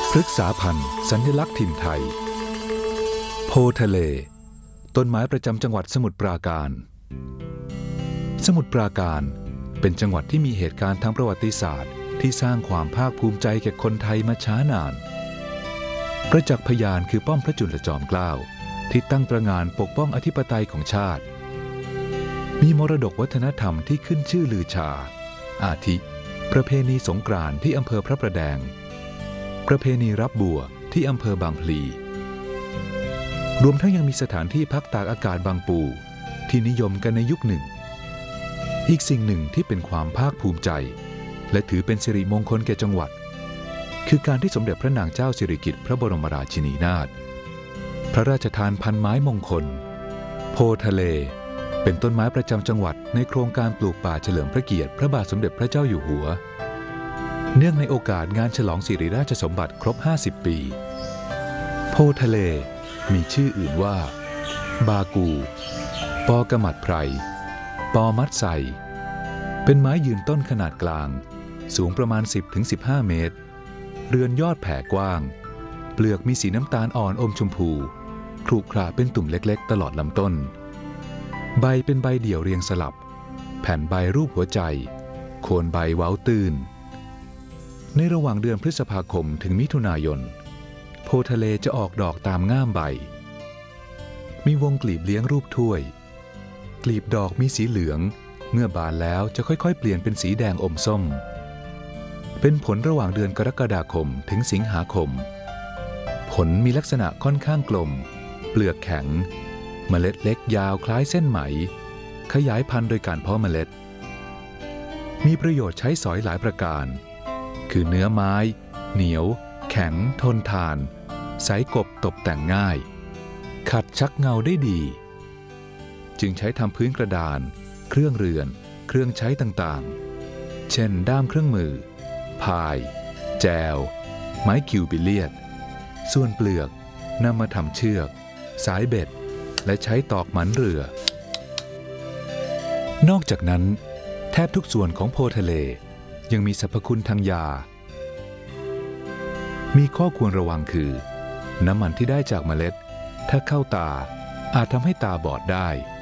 พฤกษาพันธุ์สัญลักษณ์ถิ่นไทยโพทะเลต้นไม้ประจำจังหวัดสมุทรปราการสมุทรปราการเป็นจังหวัดที่มีเหตุการณ์ทางประวัติศาสตร์ที่สร้างความภาคภูมิใจแก่คนไทยมาช้านานประจักษ์พยานคือป้อมพระจุลจอมเกล้าที่ตั้งตระหง่านปกป้องอธิปไตยของชาติมีมรดกวัฒนธรรมที่ขึ้นชื่อลือชาอาทิประเพณีสงกรานต์ที่อำเภอพระประแดงประเพณีรับบัวที่อำเภอบางพลีรวมทั้งยังมีสถานที่พักตากอากาศบางปูที่นิยมกันในยุคหนึ่งอีกสิ่งหนึ่งที่เป็นความภาคภูมิใจและถือเป็นสิริมงคลแก่จังหวัดคือการที่สมเด็จพระนางเจ้าสิริกิติ์พระบรมราชินีนาถพระราชทานพันไม้มงคลโพทะเลเป็นต้นไม้ประจำจังหวัดในโครงการปลูกป่าเฉลิมพระเกียรติพระบาทสมเด็จพระเจ้าอยู่หัวเนื่องในโอกาสงานฉลองสิริราชสมบัติครบ50 ปีโพทะเลมีชื่ออื่นว่าบากูปอกระหมัดไพรปอมัดไซเป็นไม้ยืนต้นขนาดกลางสูงประมาณ 10-15 เมตรเรือนยอดแผ่กว้างเปลือกมีสีน้ำตาลอ่อนอมชมพูขรุขระเป็นตุ่มเล็กๆตลอดลำต้นใบเป็นใบเดี่ยวเรียงสลับแผ่นใบรูปหัวใจโคนใบเว้าตื้นในระหว่างเดือนพฤษภาคมถึงมิถุนายนโพทะเลจะออกดอกตามง่ามใบมีวงกลีบเลี้ยงรูปถ้วยกลีบดอกมีสีเหลืองเมื่อบานแล้วจะค่อยๆเปลี่ยนเป็นสีแดงอมส้มเป็นผลระหว่างเดือนกรกฎาคมถึงสิงหาคมผลมีลักษณะค่อนข้างกลมเปลือกแข็งเมล็ดเล็กยาวคล้ายเส้นไหมขยายพันธุ์โดยการเพาะเมล็ดมีประโยชน์ใช้สอยหลายประการคือเนื้อไม้เหนียวแข็งทนทานใสกบตกแต่งง่ายขัดชักเงาได้ดีจึงใช้ทำพื้นกระดานเครื่องเรือนเครื่องใช้ต่างๆเช่นด้ามเครื่องมือพายแจวไม้คิวบิเลียดส่วนเปลือกนำมาทำเชือกสายเบ็ดและใช้ตอกหมันเรือนอกจากนั้นแทบทุกส่วนของโพทะเลยังมีสรรพคุณทางยามีข้อควรระวังคือน้ำมันที่ได้จากเมล็ดถ้าเข้าตาอาจทำให้ตาบอดได้